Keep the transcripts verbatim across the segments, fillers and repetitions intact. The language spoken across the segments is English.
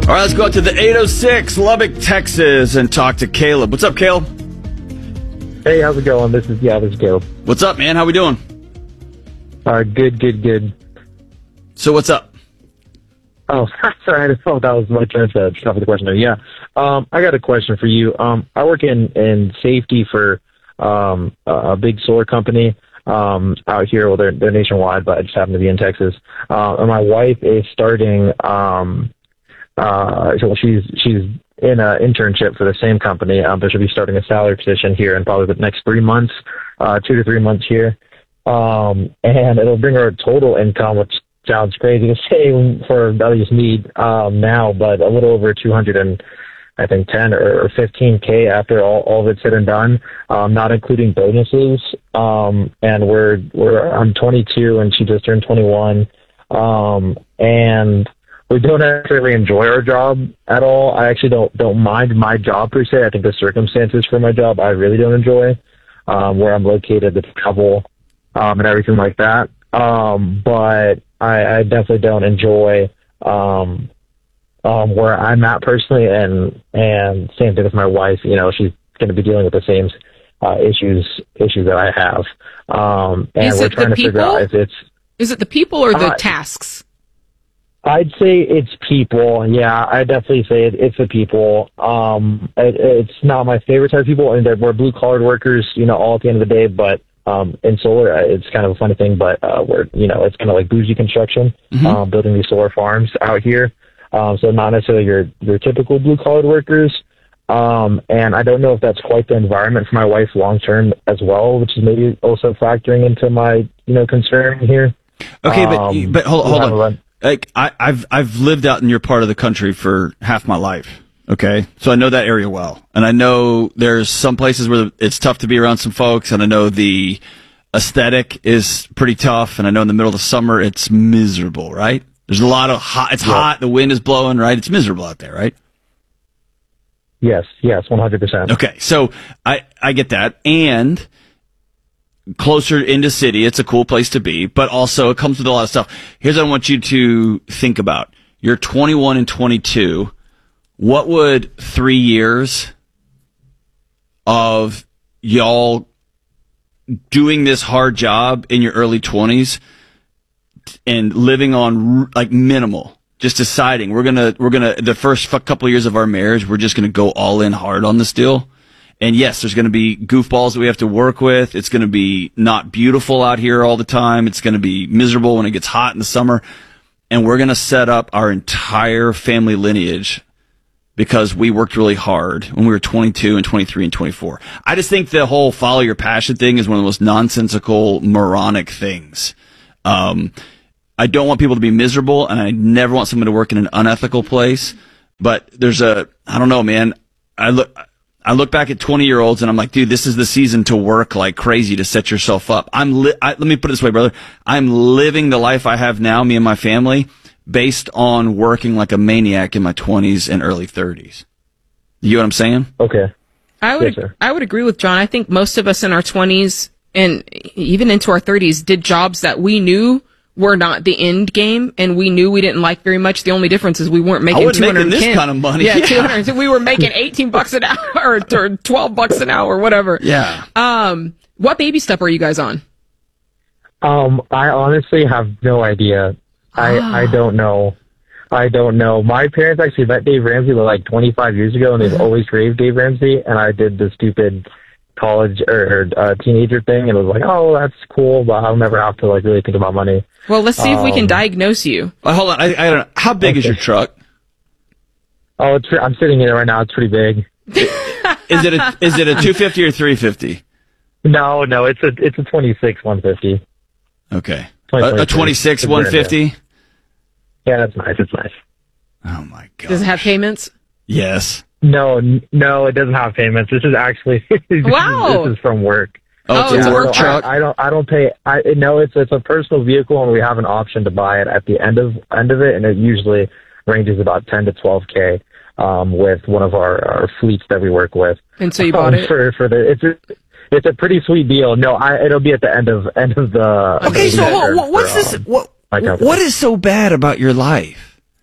All right, let's go out to the eight oh six, Lubbock, Texas, and talk to Caleb. What's up, Caleb? Hey, how's it going? This is, yeah, this is Caleb. What's up, man? How we doing? Uh, good, good, good. So what's up? Oh, sorry, I just thought that was my turn to stop with the question there. Yeah. Um, I got a question for you. Um, I work in, in safety for um, a big solar company um, out here. Well, they're, they're nationwide, but I just happen to be in Texas. Uh, and my wife is starting, um, uh, so she's, she's in an internship for the same company, um, but she'll be starting a salary position here in probably the next three months, uh, two to three months here. Um, and it'll bring her a total income, which sounds crazy to say for at least me um, now, but a little over two hundred and I think ten or fifteen K after all, all of it's said and done, um, not including bonuses. Um, and we're we're I'm twenty-two and she just turned twenty-one, um, and we don't necessarily enjoy our job at all. I actually don't don't mind my job per se. I think the circumstances for my job I really don't enjoy, um, where I'm located, the travel, um, and everything like that. Um, but I, I definitely don't enjoy um, um, where I'm at personally, and and same thing with my wife. You know, she's going to be dealing with the same uh, issues issues that I have, um, and Is we're it trying the to figure people? out if it's. Is it the people or the Uh, tasks? I'd say it's people. Yeah, I definitely say it, it's the people. Um, it, it's not my favorite type of people, and they're, we're blue collar workers, you know, all at the end of the day. But um, in solar, uh, it's kind of a funny thing. But uh, we're, you know, it's kind of like bougie construction, Mm-hmm. um, building these solar farms out here. Um, so not necessarily your your typical blue collar workers. Um, and I don't know if that's quite the environment for my wife long term as well, which is maybe also factoring into my, you know, concern here. Okay, but Um, but hold, hold we'll have a on. run- Like I, I've I've lived out in your part of the country for half my life. Okay, so I know that area well, and I know there's some places where it's tough to be around some folks, and I know the aesthetic is pretty tough, and I know in the middle of the summer it's miserable. Right? There's a lot of hot. It's Yeah. hot. The wind is blowing. Right? It's miserable out there. Right? Yes, yes, one hundred percent. Okay, so I I get that, and closer into city, it's a cool place to be, but also it comes with a lot of stuff. Here's what I want you to think about. You're twenty-one and twenty-two. What would three years of y'all doing this hard job in your early twenties and living on like minimal, just deciding we're gonna we're gonna the first couple of years of our marriage, we're just gonna go all in hard on this deal. And yes, there's going to be goofballs that we have to work with. It's going to be not beautiful out here all the time. It's going to be miserable when it gets hot in the summer. And we're going to set up our entire family lineage because we worked really hard when we were twenty-two and twenty-three and twenty-four. I just think the whole follow your passion thing is one of the most nonsensical, moronic things. Um, I don't want people to be miserable, and I never want someone to work in an unethical place. But there's a, I don't know, man. I look... I look back at twenty-year-olds and I'm like, dude, this is the season to work like crazy to set yourself up. I'm li- I, let me put it this way, brother. I'm living the life I have now, me and my family, based on working like a maniac in my twenties and early thirties. You know what I'm saying? Okay. I would Yes, sir. I would agree with John. I think most of us in our twenties and even into our thirties did jobs that we knew were not the end game, and we knew we didn't like very much. The only difference is we weren't making I wasn't two hundred making this kind of money. Yeah, Yeah. two hundred. We were making eighteen bucks an hour or, or twelve bucks an hour, whatever. Yeah. Um, what baby step are you guys on? Um, I honestly have no idea. I I don't know. I don't know. My parents actually met Dave Ramsey like twenty-five years ago, and they've always raved Dave Ramsey. And I did the stupid college or, or uh, teenager thing, and it was like, oh, that's cool, but I'll never have to like really think about money. Well, let's see if we can Um, diagnose you. Well, hold on. I, I don't know. How big is Okay. your truck? Oh, it's I'm sitting in it right now. It's pretty big. Is it a is it a two fifty or three fifty? No, no, it's a it's a twenty-six one fifty. Okay. twenty A, a twenty-three. twenty-six It's one fifty? Yeah, that's nice. It's nice. Oh my god. Does it have payments? Yes. No, n- no, it doesn't have payments. This is actually this Wow. Is, this is from work. Oh, it's Oh, a it's a work work So truck. I, I don't. I don't pay. I no. It's it's a personal vehicle, and we have an option to buy it at the end of end of it, and it usually ranges about ten to twelve k. Um, with one of our, our fleets that we work with. And so you bought Um, it? for for the it's a it's a pretty sweet deal. No, I it'll be at the end of end of the. Okay, the so year what, what's for, this? um, What my company. what is so bad about your life?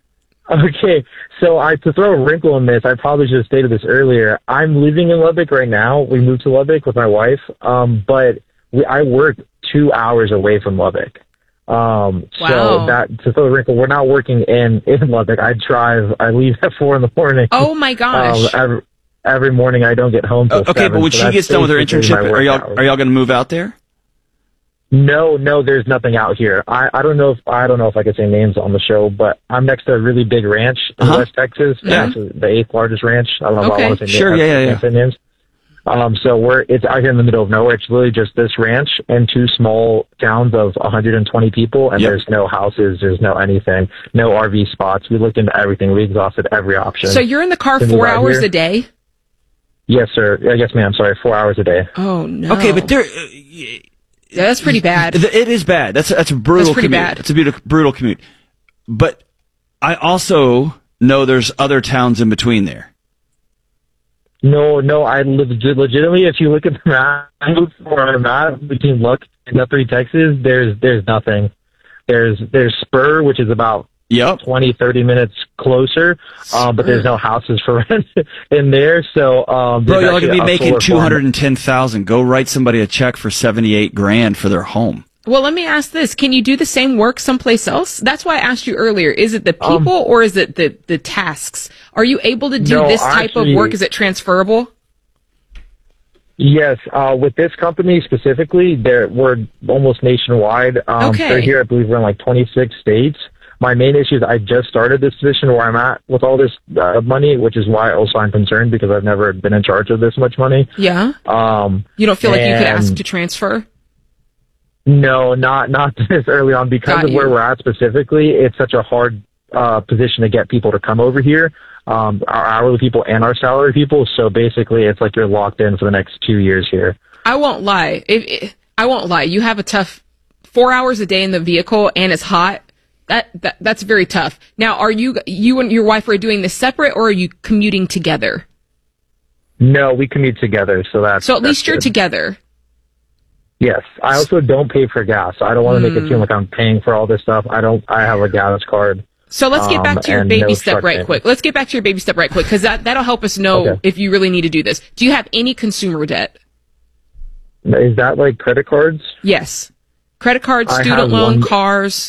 Okay, so I to throw a wrinkle in this, I probably should have stated this earlier. I'm living in Lubbock right now. We moved to Lubbock with my wife, um, but we, I work two hours away from Lubbock. Um, Wow. So that to throw a wrinkle, we're not working in in Lubbock. I drive. I leave at four in the morning. Oh my gosh. Um, every, every morning I don't get home till Uh, okay, seven, but when so she that's gets done with her basically internship, my are work y'all hours. are y'all going to move out there? No, no, there's nothing out here. I, I don't know if I don't know if I can say names on the show, but I'm next to a really big ranch in Uh-huh. West Texas. Yeah. Actually, the eighth largest ranch. I don't know if Okay. I want to say Sure, names. yeah, yeah, I yeah. can't say names. Um, so we're it's out here in the middle of nowhere. It's literally just this ranch and two small towns of one hundred twenty people, and Yep. there's no houses, there's no anything, no R V spots. We looked into everything. We exhausted every option. So you're in the car to move four out hours here. a day? Yes, sir. I guess, ma'am. Sorry, four hours a day. Oh no. Okay, but there. Uh, Yeah, that's pretty bad. Th- It is bad. That's that's a brutal That's pretty commute. bad. It's a brutal, brutal commute. But I also know there's other towns in between there. No, no, I legit, legitimately, if you look at the map where I'm at between Luck and Guthrie, Texas, there's there's nothing. There's there's Spur, which is about Yep. twenty, thirty minutes closer, um, but there's no houses for rent in there. So, um, Bro, there's y'all actually gonna be a making solar two farm. hundred and ten thousand. Go write somebody a check for seventy-eight grand for their home. Well, let me ask this. Can you do the same work someplace else? That's why I asked you earlier. Is it the Um, people or is it the, the tasks? Are you able to do No, this type actually- of work? Is it transferable? Yes, uh, with this company specifically, they're, we're almost nationwide. Um, Okay. They're here, I believe we're in like twenty-six states. My main issue is I just started this position where I'm at with all this uh, money, which is why also I'm concerned because I've never been in charge of this much money. Yeah. Um, You don't feel like you could ask and- to transfer? No, not not this early on because Got of where you. we're at specifically. It's such a hard uh, position to get people to come over here, um, our hourly people and our salary people. So basically, it's like you're locked in for the next two years here. I won't lie. If, if, I won't lie. You have a tough four hours a day in the vehicle and it's hot. That, that that's very tough. Now, are you you and your wife are doing this separate or are you commuting together? No, we commute together, so that's So at that's least you're good. together. Yes, I also don't pay for gas, so I don't want to make it seem like I'm paying for all this stuff. I don't. I have a gas card. So let's get back Um, to your and baby no step truck right payment. quick. Let's get back to your baby step right quick because that that'll help us know Okay. if you really need to do this. Do you have any consumer debt? Is that like credit cards? Yes. Credit cards, I student have loan, one- cars.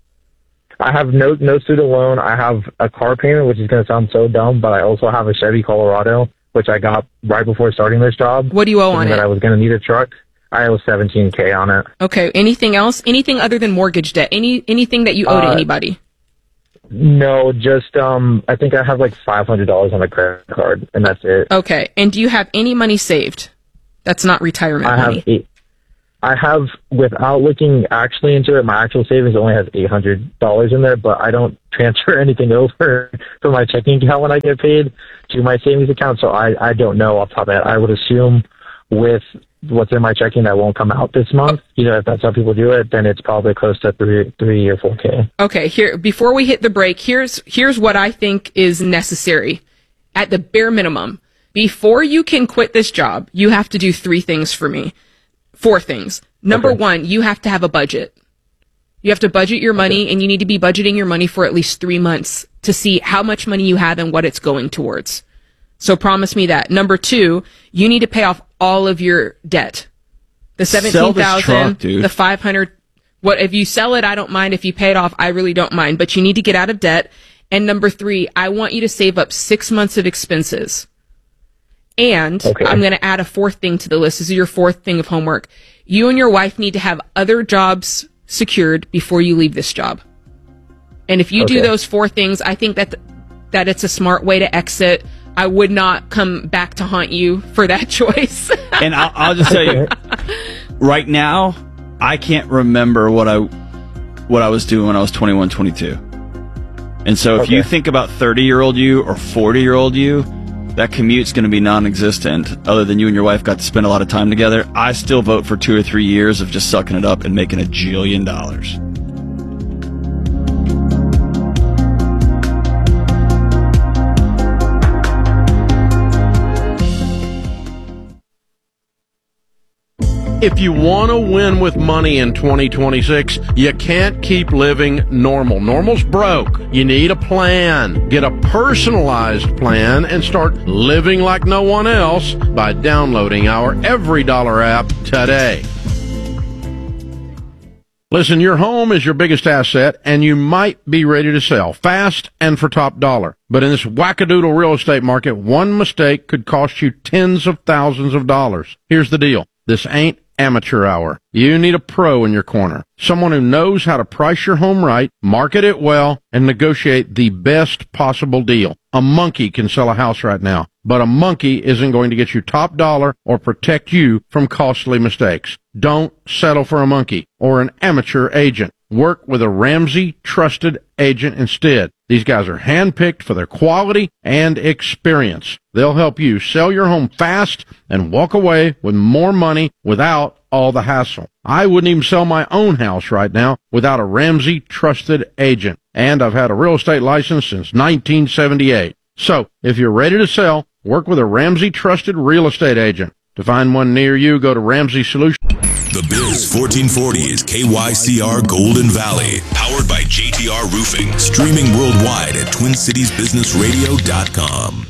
I have no no student loan. I have a car payment, which is going to sound so dumb, but I also have a Chevy Colorado, which I got right before starting this job. What do you owe on thinking that I it? was going to need a truck. I owe seventeen K on it. Okay. Anything else? Anything other than mortgage debt? Any anything that you owe to Uh, anybody? No, just um, I think I have like five hundred dollars on a credit card, and that's it. Okay. And do you have any money saved? That's not retirement I money. have eight. I have, without looking actually into it, my actual savings only has eight hundred dollars in there, but I don't transfer anything over from my checking account when I get paid to my savings account, so I, I don't know off the top of my head. I would assume with what's in my checking that won't come out this month, you know, if that's how people do it, then it's probably close to three, three or four K. Okay, here before we hit the break, here's here's what I think is necessary at the bare minimum. Before you can quit this job, you have to do three things for me. Four things. Number Okay. one, you have to have a budget. You have to budget your money and you need to be budgeting your money for at least three months to see how much money you have and what it's going towards. So promise me that. Number two, you need to pay off all of your debt. The Sell seventeen this thousand, truck, dude. the five hundred. What if you sell it? I don't mind. If you pay it off, I really don't mind. But you need to get out of debt. And number three, I want you to save up six months of expenses. And Okay. I'm going to add a fourth thing to the list. This is your fourth thing of homework. You and your wife need to have other jobs secured before you leave this job. And if you do Okay. those four things, I think that that it's a smart way to exit. I would not come back to haunt you for that choice. And I'll, I'll just tell you, right now, I can't remember what I what I was doing when I was twenty-one, twenty-two. And so if Okay. you think about thirty-year-old you or forty-year-old you, that commute's going to be non-existent other than you and your wife got to spend a lot of time together. I still vote for two or three years of just sucking it up and making a jillion dollars. If you want to win with money in twenty twenty-six, you can't keep living normal. Normal's broke. You need a plan. Get a personalized plan and start living like no one else by downloading our Every Dollar app today. Listen, your home is your biggest asset, and you might be ready to sell fast and for top dollar. But in this wackadoodle real estate market, one mistake could cost you tens of thousands of dollars. Here's the deal. This ain't amateur hour. You need a pro in your corner. Someone who knows how to price your home right, market it well, and negotiate the best possible deal. A monkey can sell a house right now, but a monkey isn't going to get you top dollar or protect you from costly mistakes. Don't settle for a monkey or an amateur agent. Work with a Ramsey trusted agent instead. These guys are handpicked for their quality and experience. They'll help you sell your home fast and walk away with more money without all the hassle. I wouldn't even sell my own house right now without a Ramsey trusted agent. And I've had a real estate license since nineteen seventy-eight. So, if you're ready to sell, work with a Ramsey trusted real estate agent. To find one near you, go to Ramsey Solutions. The Biz fourteen forty is K Y C R Golden Valley, powered by J T R Roofing, streaming worldwide at twin cities business radio dot com.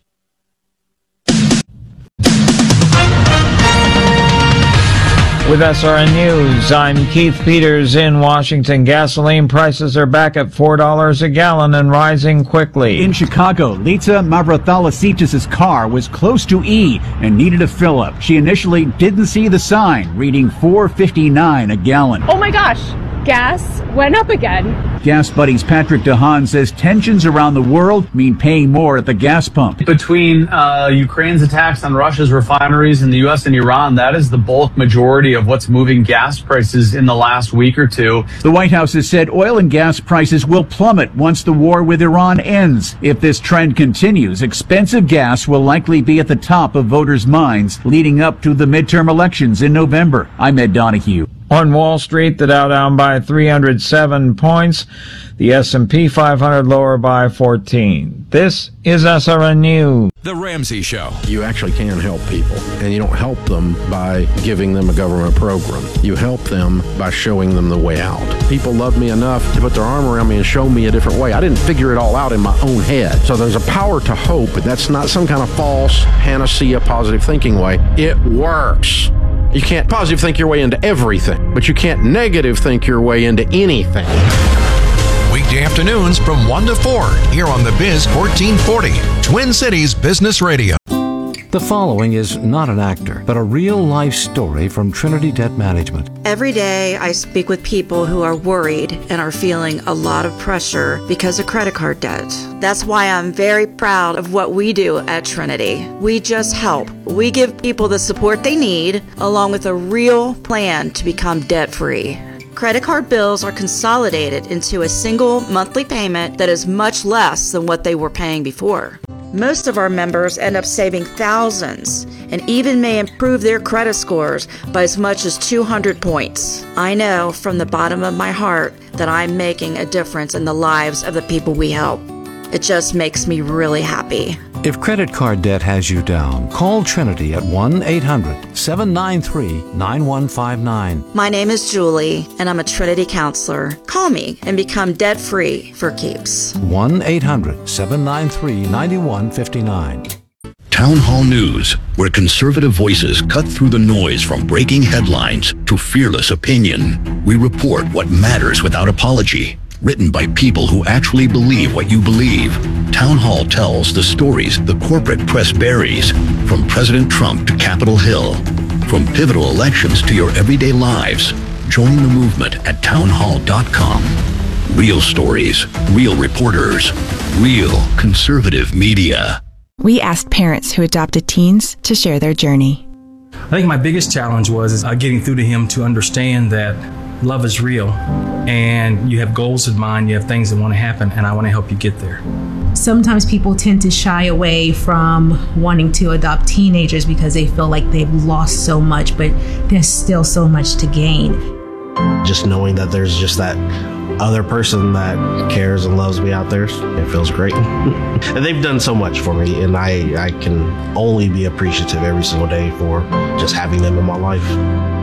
With S R N News, I'm Keith Peters in Washington. Gasoline prices are back at four dollars a gallon and rising quickly. In Chicago, Lita Mavrathalasitis' car was close to E and needed a fill-up. She initially didn't see the sign, reading four fifty-nine a gallon. Oh my gosh, gas went up again. Gas Buddies Patrick DeHaan says tensions around the world mean paying more at the gas pump. Between uh, Ukraine's attacks on Russia's refineries in the U S and Iran, that is the bulk majority of what's moving gas prices in the last week or two. The White House has said oil and gas prices will plummet once the war with Iran ends. If this trend continues, expensive gas will likely be at the top of voters' minds leading up to the midterm elections in November. I'm Ed Donahue. On Wall Street, the Dow down by three hundred seven points, the S and P five hundred lower by fourteen. This is S R N News. The Ramsey Show. You actually can help people, and you don't help them by giving them a government program. You help them by showing them the way out. People love me enough to put their arm around me and show me a different way. I didn't figure it all out in my own head. So there's a power to hope, but that's not some kind of false panacea positive thinking way. It works. You can't positive think your way into everything, but you can't negative think your way into anything. Weekday afternoons from one to four here on the Biz fourteen forty, Twin Cities Business Radio. The following is not an actor, but a real-life story from Trinity Debt Management. Every day I speak with people who are worried and are feeling a lot of pressure because of credit card debt. That's why I'm very proud of what we do at Trinity. We just help. We give people the support they need, along with a real plan to become debt-free. Credit card bills are consolidated into a single monthly payment that is much less than what they were paying before. Most of our members end up saving thousands and even may improve their credit scores by as much as two hundred points. I know from the bottom of my heart that I'm making a difference in the lives of the people we help. It just makes me really happy. If credit card debt has you down, call Trinity at one eight hundred seven nine three nine one five nine. My name is Julie, and I'm a Trinity counselor. Call me and become debt-free for keeps. one eight hundred seven nine three nine one five nine. Town Hall News, where conservative voices cut through the noise from breaking headlines to fearless opinion. We report what matters without apology. Written by people who actually believe what you believe. Town Hall tells the stories the corporate press buries, from President Trump to Capitol Hill, from pivotal elections to your everyday lives. Join the movement at town hall dot com. Real stories, real reporters, real conservative media. We asked parents who adopted teens to share their journey. I think my biggest challenge was is, uh, getting through to him to understand that love is real, and you have goals in mind, you have things that want to happen, and I want to help you get there. Sometimes people tend to shy away from wanting to adopt teenagers because they feel like they've lost so much, but there's still so much to gain. Just knowing that there's just that other person that cares and loves me out there, it feels great. And they've done so much for me, and I, I can only be appreciative every single day for just having them in my life.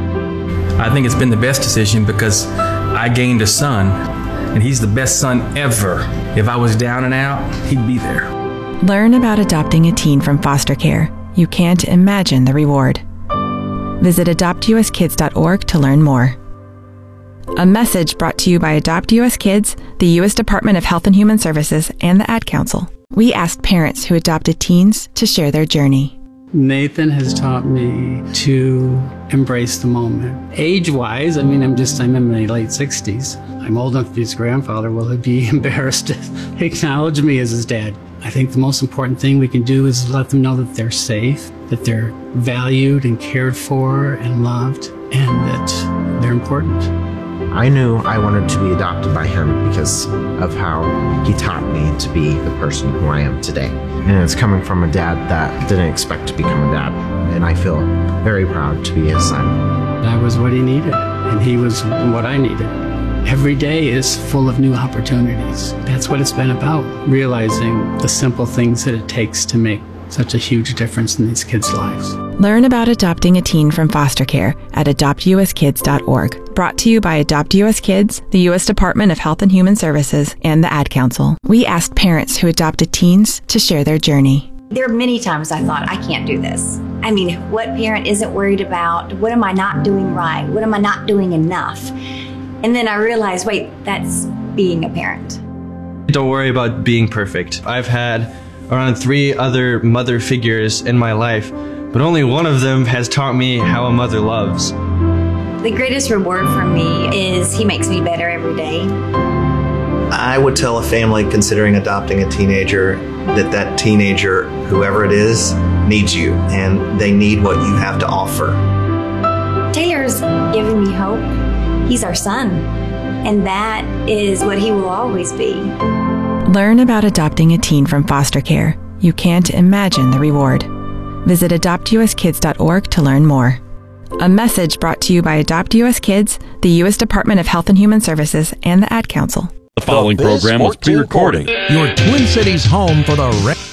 I think it's been the best decision because I gained a son, and he's the best son ever. If I was down and out, he'd be there. Learn about adopting a teen from foster care. You can't imagine the reward. Visit adopt u s kids dot org to learn more. A message brought to you by Adopt U S Kids, the U S Department of Health and Human Services, and the Ad Council. We asked parents who adopted teens to share their journey. Nathan has taught me to embrace the moment. Age-wise, I mean, I'm just, I'm in my late sixties. I'm old enough to be his grandfather. Will he be embarrassed to acknowledge me as his dad? I think the most important thing we can do is let them know that they're safe, that they're valued and cared for and loved, and that they're important. I knew I wanted to be adopted by him because of how he taught me to be the person who I am today. And it's coming from a dad that didn't expect to become a dad. And I feel very proud to be his son. I was what he needed, and he was what I needed. Every day is full of new opportunities. That's what it's been about, realizing the simple things that it takes to make such a huge difference in these kids' lives. Learn about adopting a teen from foster care at adopt u s kids dot org. Brought to you by Adopt U S Kids, the U S Department of Health and Human Services, and the Ad Council. We asked parents who adopted teens to share their journey. There are many times I thought, I can't do this. I mean, what parent isn't worried about? What am I not doing right? What am I not doing enough? And then I realized, wait, that's being a parent. Don't worry about being perfect. I've had around three other mother figures in my life, but only one of them has taught me how a mother loves. The greatest reward for me is he makes me better every day. I would tell a family considering adopting a teenager that that teenager, whoever it is, needs you, and they need what you have to offer. Taylor's given me hope. He's our son, and that is what he will always be. Learn about adopting a teen from foster care. You can't imagine the reward. Visit adopt u s kids dot org to learn more. A message brought to you by Adopt U S Kids, the U S Department of Health and Human Services, and the Ad Council. The following program was pre-recorded. Your Twin Cities home for the... Re-